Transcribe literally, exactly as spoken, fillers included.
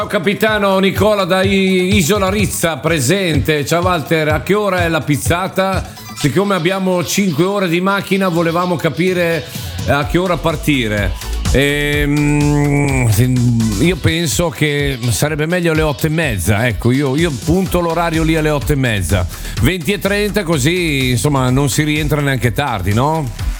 Ciao capitano Nicola da I- Isola Rizza presente. Ciao Walter, a che ora è la pizzata? Siccome abbiamo cinque ore di macchina volevamo capire a che ora partire. Ehm, io penso che sarebbe meglio alle otto e mezza. Ecco, io, io punto l'orario lì alle otto e mezza, venti e trenta, così insomma non si rientra neanche tardi, no?